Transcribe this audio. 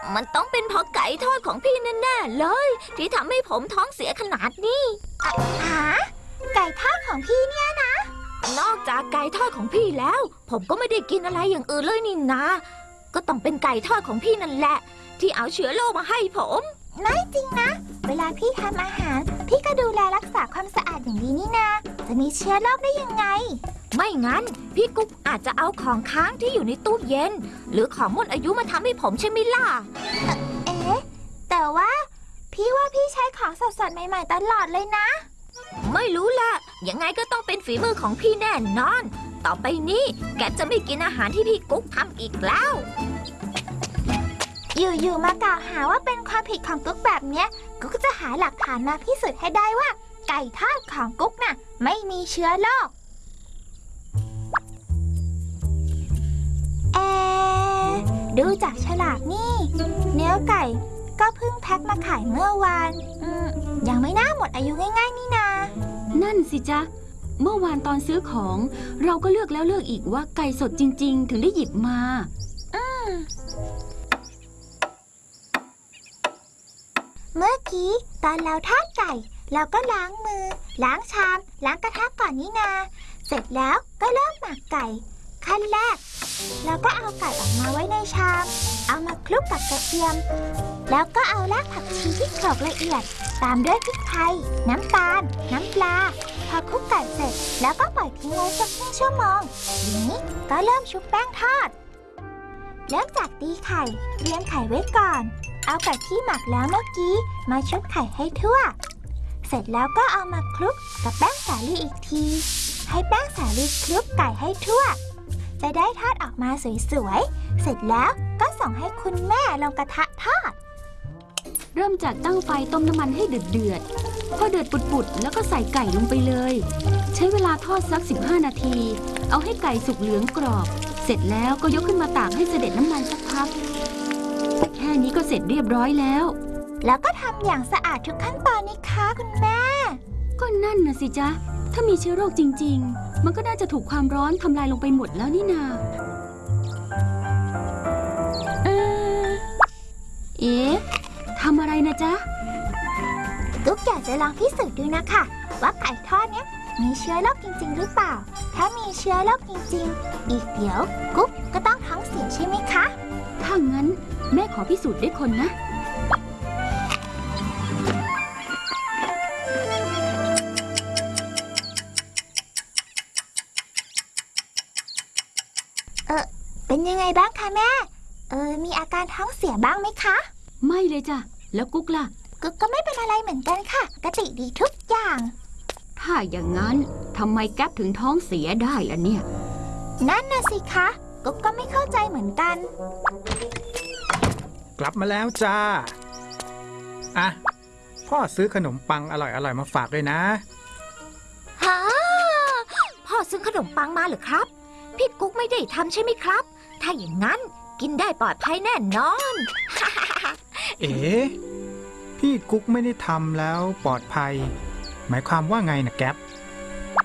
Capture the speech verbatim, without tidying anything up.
มันต้องเป็นเพราะไก่ทอดของพี่แน่ๆเลยที่ทำให้ผมท้องเสียขนาดนี้หาไก่ทอดของพี่เนี่ยนะนอกจากไก่ทอดของพี่แล้วผมก็ไม่ได้กินอะไรอย่างอื่นเลยนี่นะก็ต้องเป็นไก่ทอดของพี่นั่นแหละที่เอาเชื้อโรคมาให้ผมไม่จริงนะเวลาพี่ทำอาหารพี่ก็ดูแลรักษาความสะอาดอย่างดีนี่นาจะมีเชื้อโรคได้ยังไงไม่งั้นพี่กุ๊กอาจจะเอาของค้างที่อยู่ในตู้เย็นหรือของหมดอายุมาทำให้ผมใช่ไหมล่ะเอ๊ะแต่ว่าพี่ว่าพี่ใช้ของสดๆใหม่ๆตลอดเลยนะไม่รู้ล่ะยังไงก็ต้องเป็นฝีมือของพี่แน่นอนต่อไปนี้แกจะไม่กินอาหารที่พี่กุ๊กทำอีกแล้วอยู่ๆมากล่าวหาว่าเป็นความผิดของกุ๊กแบบเนี้ยกุ๊กจะหาหลักฐานมาพิสูจน์ให้ได้ว่าไก่ทอดของกุ๊กน่ะไม่มีเชื้อโรคเอ๊ะดูจากฉลากนี่เนื้อไก่ก็เพิ่งแพ็คมาขายเมื่อวานอืมยังไม่น่าหมดอายุง่ายๆนี่นานั่นสิจ๊ะเมื่อวานตอนซื้อของเราก็เลือกแล้วเลือกอีกว่าไก่สดจริงๆถึงได้หยิบมาอืมเมื่อกี้ตอนเราทอดไก่เราก็ล้างมือล้างชามล้างกระทะก่อนนี่นาเสร็จแล้วก็เริ่มหมักไก่ขั้นแรกเราก็เอาไก่ออกมาไว้ในชามเอามาคลุกกับกระเทียมแล้วก็เอารากผักชีที่โขลกละเอียดตามด้วยพริกไทยน้ำตาลน้ำปลาพอคลุกไก่เสร็จแล้วก็ปล่อยทิ้งไว้สักครึ่งชั่วโมงทีนี้ก็เริ่มชุบแป้งทอดเริ่มจากตีไข่เตรียมไข่ไว้ก่อนเอาไก่ที่หมักแล้วเมื่อกี้มาชุบไข่ให้ทั่วเสร็จแล้วก็เอามาคลุกกับแป้งสาลีอีกทีให้แป้งสาลีคลุกไก่ให้ทั่วจะได้ทอดออกมาสวยๆเสร็จแล้วก็ส่งให้คุณแม่ลงกระทะทอดเริ่มจากตั้งไฟต้มน้ำมันให้เดือดเดือดพอเดือดปุดๆแล้วก็ใส่ไก่ลงไปเลยใช้เวลาทอดสักสิบห้านาทีเอาให้ไก่สุกเหลืองกรอบเสร็จแล้วก็ยกขึ้นมาตากให้เสด็จน้ำมันสักพักแค่นี้ก็เสร็จเรียบร้อยแล้วแล้วก็ทำอย่างสะอาดทุกขั้นตอนนี่คะคุณแม่ก็นั่นนะสิจ๊ะถ้ามีเชื้อโรคจริงๆมันก็น่าจะถูกความร้อนทำลายลงไปหมดแล้วนี่นาอืมเอ๊ะทำอะไรนะจ๊ะกุ๊กอยากจะลองพิสูจน์ดูนะคะว่าไก่ทอดเนี้ยมีเชื้อโรคจริงๆหรือเปล่าถ้ามีเชื้อโรคจริงๆอีกเดี๋ยวกุ๊กก็ต้องท้องเสียใช่ไหมคะถ้างั้นแม่ขอพิสูจน์ด้วยคนนะเออเป็นยังไงบ้างคะแม่เออมีอาการท้องเสียบ้างไหมคะไม่เลยจ้ะแล้วกุ๊กล่ะกุ๊กก็ไม่เป็นอะไรเหมือนกันค่ะปกติดีทุกอย่างถ้าอย่างนั้นทำไมแก๊ปถึงท้องเสียได้ล่ะเนี่ยนั่นน่ะสิคะกุ๊กก็ไม่เข้าใจเหมือนกันกลับมาแล้วจ้าอ่ะพ่อซื้อขนมปังอร่อยๆมาฝากด้วยนะฮะพ่อซื้อขนมปังมาเหรอครับพี่กุ๊กไม่ได้ทำใช่ไหมครับถ้าอย่างนั้นกินได้ปลอดภัยแน่นอนเอ๋พี่กุ๊กไม่ได้ทำแล้วปลอดภัยหมายความว่าไงนะแก๊ป